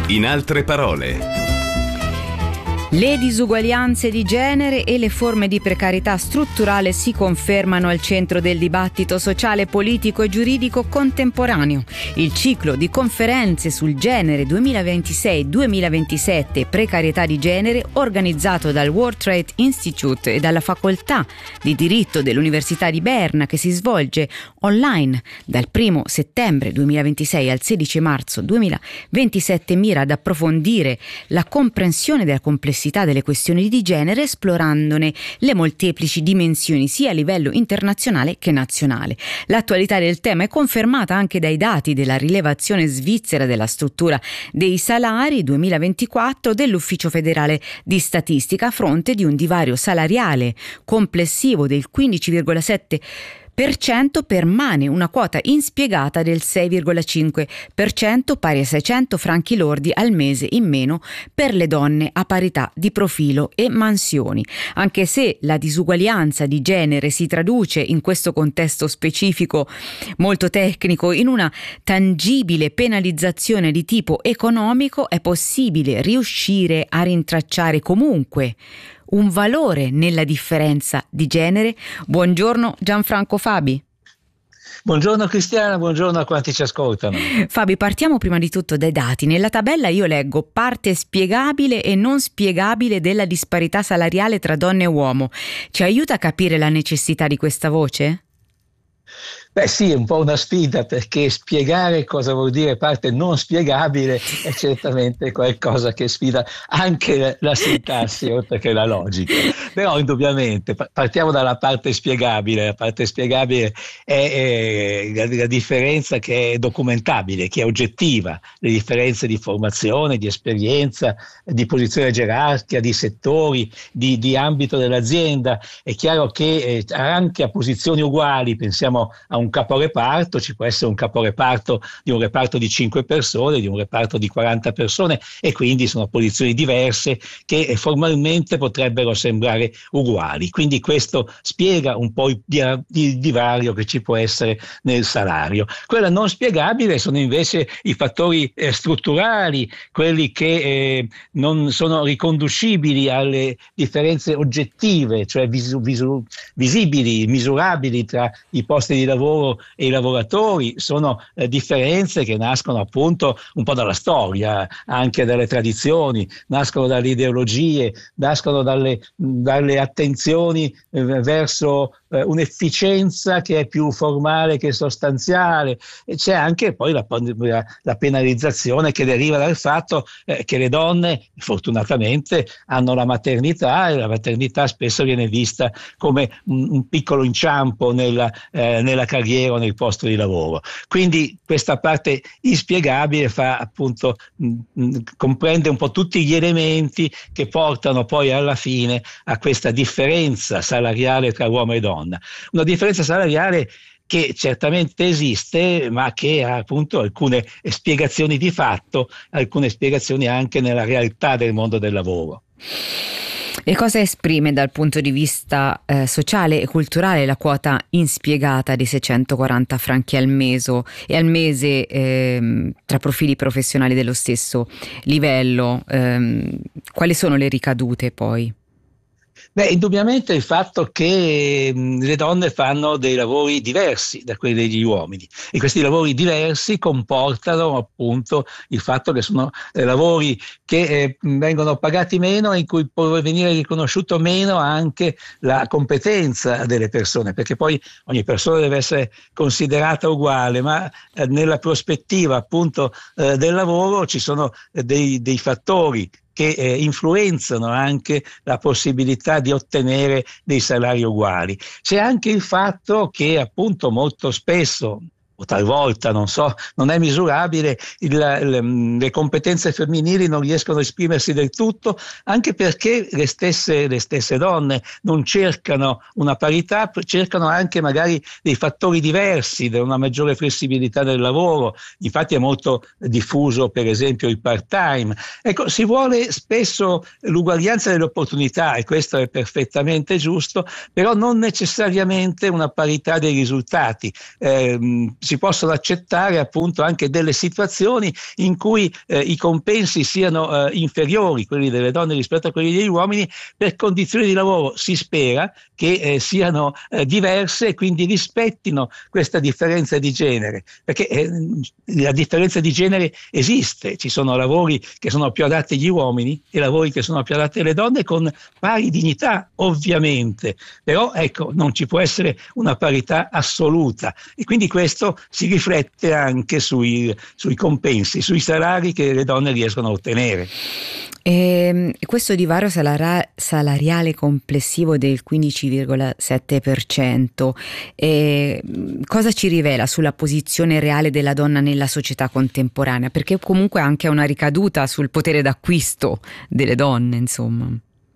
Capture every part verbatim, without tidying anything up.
In altre parole. Le disuguaglianze di genere e le forme di precarietà strutturale si confermano al centro del dibattito sociale, politico e giuridico contemporaneo. Il ciclo di conferenze sul genere duemilaventisei duemilaventisette Precarietà di genere, organizzato dal World Trade Institute e dalla Facoltà di Diritto dell'Università di Berna, che si svolge online dal primo settembre duemilaventisei al sedici marzo duemilaventisette, mira ad approfondire la comprensione della complessità delle questioni di genere, esplorandone le molteplici dimensioni sia a livello internazionale che nazionale. L'attualità del tema è confermata anche dai dati della rilevazione svizzera della struttura dei salari duemilaventiquattro dell'Ufficio federale di statistica, a fronte di un divario salariale complessivo del quindici virgola sette per cento, permane una quota inspiegata del sei virgola cinque per cento, pari a seicento franchi lordi al mese in meno per le donne a parità di profilo e mansioni. Anche se la disuguaglianza di genere si traduce in questo contesto specifico molto tecnico in una tangibile penalizzazione di tipo economico, è possibile riuscire a rintracciare comunque un valore nella differenza di genere. Buongiorno Gianfranco Fabi. Buongiorno Cristiana, buongiorno a quanti ci ascoltano. Fabi, partiamo prima di tutto dai dati. Nella tabella io leggo parte spiegabile e non spiegabile della disparità salariale tra donna e uomo. Ci aiuta a capire la necessità di questa voce? Beh sì, è un po' una sfida, perché spiegare cosa vuol dire parte non spiegabile è certamente qualcosa che sfida anche la sintassi oltre che la logica. Però indubbiamente partiamo dalla parte spiegabile. La parte spiegabile è, è la, la differenza che è documentabile, che è oggettiva, le differenze di formazione, di esperienza, di posizione gerarchica, di settori, di, di ambito dell'azienda. È chiaro che eh, anche a posizioni uguali, pensiamo a un caporeparto, ci può essere un caporeparto di un reparto di cinque persone, di un reparto di quaranta persone, e quindi sono posizioni diverse che formalmente potrebbero sembrare uguali. Quindi questo spiega un po' il, il divario che ci può essere nel salario. Quella non spiegabile sono invece i fattori eh, strutturali, quelli che eh, non sono riconducibili alle differenze oggettive, cioè visu, visu, visibili, misurabili tra i posti di lavoro e i lavoratori. Sono eh, differenze che nascono appunto un po' dalla storia, anche dalle tradizioni, nascono dalle ideologie, nascono dalle, dalle attenzioni eh, verso eh, un'efficienza che è più formale che sostanziale, e c'è anche poi la, la, la penalizzazione che deriva dal fatto eh, che le donne fortunatamente hanno la maternità, e la maternità spesso viene vista come un, un piccolo inciampo nella, eh, nella carriera o nel posto di lavoro. Quindi questa parte inspiegabile fa appunto mh, mh, comprende un po' tutti gli elementi che portano poi alla fine a questa differenza salariale tra uomo e donna. Una differenza salariale che certamente esiste, ma che ha appunto alcune spiegazioni di fatto, alcune spiegazioni anche nella realtà del mondo del lavoro. E cosa esprime dal punto di vista eh, sociale e culturale la quota inspiegata di seicentoquaranta franchi al mese e al mese eh, tra profili professionali dello stesso livello? Eh, quali sono le ricadute poi? Beh, indubbiamente il fatto che mh, le donne fanno dei lavori diversi da quelli degli uomini, e questi lavori diversi comportano appunto il fatto che sono eh, lavori che eh, vengono pagati meno e in cui può venire riconosciuto meno anche la competenza delle persone, perché poi ogni persona deve essere considerata uguale, ma eh, nella prospettiva appunto eh, del lavoro ci sono eh, dei, dei fattori che eh, influenzano anche la possibilità di ottenere dei salari uguali. C'è anche il fatto che appunto molto spesso, o talvolta, non so, non è misurabile, il, le, le competenze femminili non riescono a esprimersi del tutto, anche perché le stesse, le stesse donne non cercano una parità, cercano anche magari dei fattori diversi, una maggiore flessibilità del lavoro. Infatti è molto diffuso per esempio il part-time. Ecco, si vuole spesso l'uguaglianza delle opportunità, e questo è perfettamente giusto, però non necessariamente una parità dei risultati. Eh, si possono accettare appunto anche delle situazioni in cui eh, i compensi siano eh, inferiori, quelli delle donne rispetto a quelli degli uomini, per condizioni di lavoro si spera che eh, siano eh, diverse e quindi rispettino questa differenza di genere, perché eh, la differenza di genere esiste, ci sono lavori che sono più adatti agli uomini e lavori che sono più adatti alle donne con pari dignità ovviamente, però ecco non ci può essere una parità assoluta e quindi questo si riflette anche sui, sui compensi, sui salari che le donne riescono a ottenere. E questo divario salara- salariale complessivo del quindici virgola sette per cento eh, cosa ci rivela sulla posizione reale della donna nella società contemporanea? Perché comunque ha anche una ricaduta sul potere d'acquisto delle donne, insomma.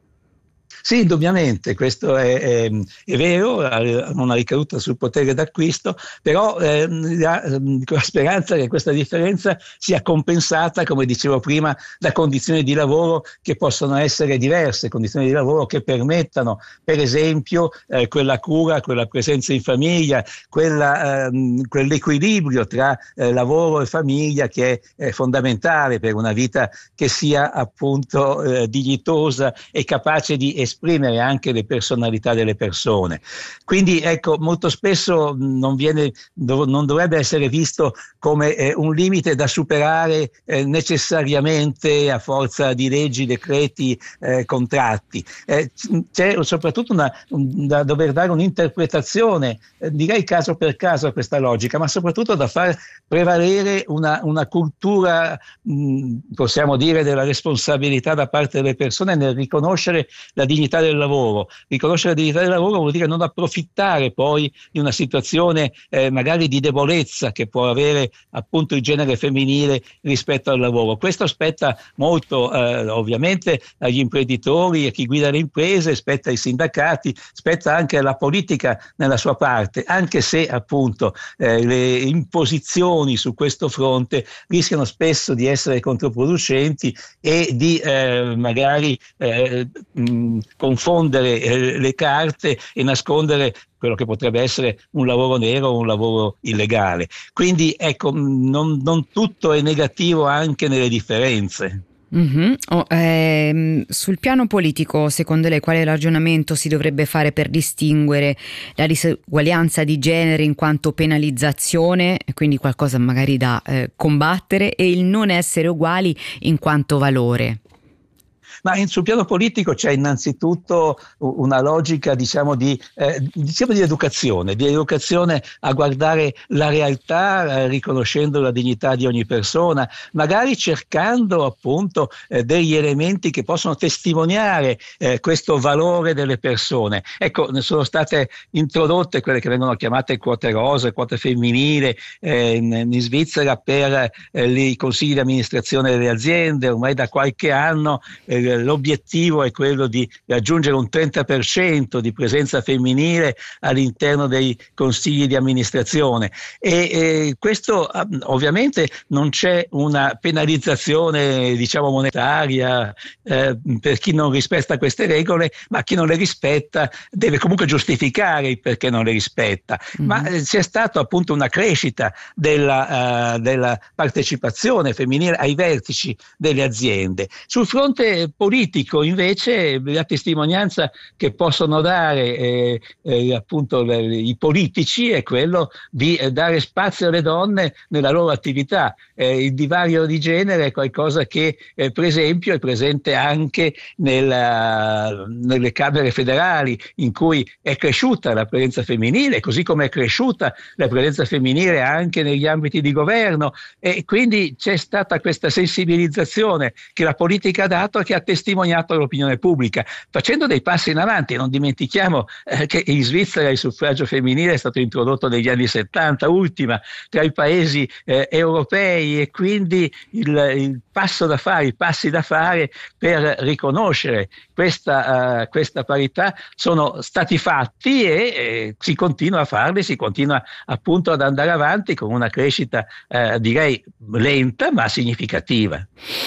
Sì, indubbiamente, questo è, è, è vero, ha una ricaduta sul potere d'acquisto, però eh, la, la speranza che questa differenza sia compensata, come dicevo prima, da condizioni di lavoro che possono essere diverse, condizioni di lavoro che permettano, per esempio, eh, quella cura, quella presenza in famiglia, quella, ehm, quell'equilibrio tra eh, lavoro e famiglia che è, è fondamentale per una vita che sia appunto eh, dignitosa e capace di esprimere anche le personalità delle persone. Quindi ecco, molto spesso non viene, dov- non dovrebbe essere visto come eh, un limite da superare eh, necessariamente a forza di leggi, decreti, eh, contratti. Eh, c'è soprattutto una, un, da dover dare un'interpretazione, eh, direi caso per caso a questa logica, ma soprattutto da far prevalere una, una cultura, mh, possiamo dire, della responsabilità da parte delle persone nel riconoscere la dignità del lavoro. Riconoscere la dignità del lavoro vuol dire non approfittare poi di una situazione eh, magari di debolezza che può avere appunto il genere femminile rispetto al lavoro. Questo spetta molto eh, ovviamente agli imprenditori, a chi guida le imprese, spetta ai sindacati, spetta anche alla politica nella sua parte, anche se appunto eh, le imposizioni su questo fronte rischiano spesso di essere controproducenti e di eh, magari eh, mh, confondere eh, le carte e nascondere quello che potrebbe essere un lavoro nero o un lavoro illegale. Quindi ecco, non, non tutto è negativo anche nelle differenze. Mm-hmm. Oh, ehm, sul piano politico, secondo lei quale ragionamento si dovrebbe fare per distinguere la disuguaglianza di genere in quanto penalizzazione, quindi qualcosa magari da eh, combattere, e il non essere uguali in quanto valore? Ma in, sul piano politico c'è innanzitutto una logica, diciamo, di, eh, diciamo di educazione, di educazione a guardare la realtà, eh, riconoscendo la dignità di ogni persona, magari cercando appunto eh, degli elementi che possono testimoniare eh, questo valore delle persone. Ecco, ne sono state introdotte quelle che vengono chiamate quote rosa, quote femminili eh, in, in Svizzera per eh, i consigli di amministrazione delle aziende. Ormai da qualche anno eh, l'obiettivo è quello di raggiungere un trenta per cento di presenza femminile all'interno dei consigli di amministrazione e eh, questo ovviamente non c'è una penalizzazione, diciamo, monetaria eh, per chi non rispetta queste regole, ma chi non le rispetta deve comunque giustificare il perché non le rispetta. Mm-hmm. Ma eh, c'è stata appunto una crescita della, uh, della partecipazione femminile ai vertici delle aziende. Sul fronte politico invece la testimonianza che possono dare eh, eh, appunto le, i politici è quello di eh, dare spazio alle donne nella loro attività. Eh, il divario di genere è qualcosa che eh, per esempio è presente anche nella, nelle Camere federali, in cui è cresciuta la presenza femminile, così come è cresciuta la presenza femminile anche negli ambiti di governo, e quindi c'è stata questa sensibilizzazione che la politica ha dato e che ha testimoniato l'opinione pubblica, facendo dei passi in avanti. Non dimentichiamo eh, che in Svizzera il suffragio femminile è stato introdotto negli anni settanta, ultima tra i paesi eh, europei, e quindi il, il passo da fare, i passi da fare per riconoscere questa, uh, questa parità sono stati fatti e eh, si continua a farli, si continua appunto ad andare avanti con una crescita eh, direi lenta ma significativa.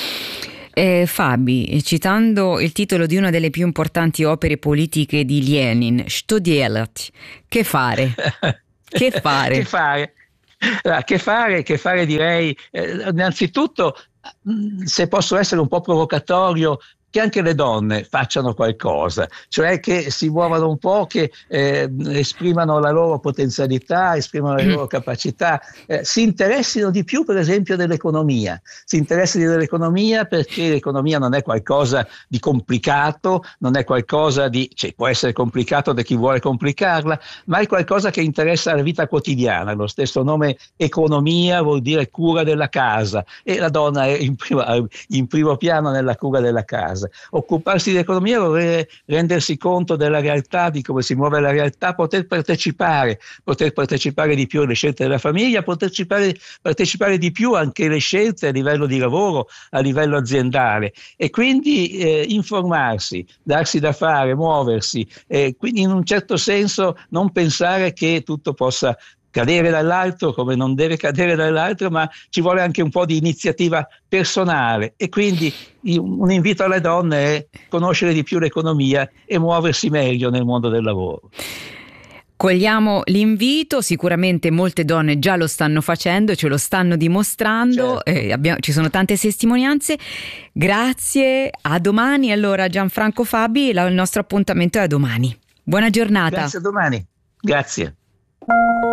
Eh, Fabi, citando il titolo di una delle più importanti opere politiche di Lenin, Что делать? Che fare? Che fare? Che fare? Ah, che fare, che fare direi, eh, innanzitutto, mh, se posso essere un po' provocatorio, che anche le donne facciano qualcosa, cioè che si muovano un po', che eh, esprimano la loro potenzialità, esprimano le loro capacità, eh, si interessino di più per esempio dell'economia, si interessino dell'economia perché l'economia non è qualcosa di complicato, non è qualcosa di, cioè, può essere complicato da chi vuole complicarla, ma è qualcosa che interessa la vita quotidiana. Lo stesso nome economia vuol dire cura della casa e la donna è in primo, in primo piano nella cura della casa. Occuparsi di economia vuol dire rendersi conto della realtà, di come si muove la realtà, poter partecipare, poter partecipare di più alle scelte della famiglia, partecipare, partecipare di più anche alle scelte a livello di lavoro, a livello aziendale, e quindi eh, informarsi, darsi da fare, muoversi, e quindi in un certo senso non pensare che tutto possa cadere dall'alto come non deve cadere dall'altro, ma ci vuole anche un po' di iniziativa personale, e quindi un invito alle donne è conoscere di più l'economia e muoversi meglio nel mondo del lavoro. Cogliamo l'invito, sicuramente molte donne già lo stanno facendo, ce lo stanno dimostrando, Certo. eh, abbiamo, ci sono tante testimonianze. Grazie, a domani. Allora Gianfranco Fabi, la, il nostro appuntamento è a domani. Buona giornata. Grazie, a domani. Grazie.